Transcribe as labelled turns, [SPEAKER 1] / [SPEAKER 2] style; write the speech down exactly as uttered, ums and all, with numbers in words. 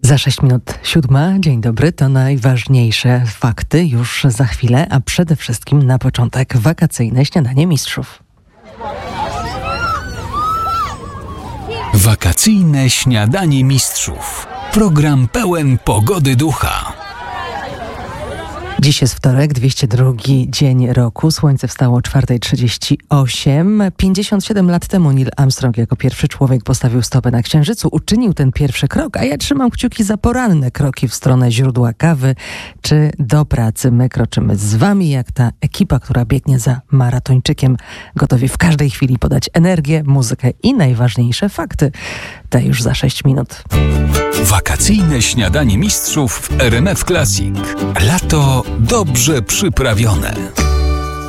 [SPEAKER 1] Za sześć minut siódma. Dzień dobry, to najważniejsze fakty już za chwilę, a przede wszystkim na początek wakacyjne śniadanie mistrzów.
[SPEAKER 2] Wakacyjne śniadanie mistrzów. Program pełen pogody ducha.
[SPEAKER 1] Dziś jest wtorek, dwieście drugi dzień roku. Słońce wstało o czwarta trzydzieści osiem. pięćdziesiąt siedem lat temu Neil Armstrong jako pierwszy człowiek postawił stopę na Księżycu. Uczynił ten pierwszy krok, a ja trzymam kciuki za poranne kroki w stronę źródła kawy czy do pracy. My kroczymy z wami jak ta ekipa, która biegnie za maratończykiem. Gotowi w każdej chwili podać energię, muzykę i najważniejsze fakty. Te już za sześć minut.
[SPEAKER 2] Wakacyjne śniadanie mistrzów w R M F Classic. Lato dobrze przyprawione.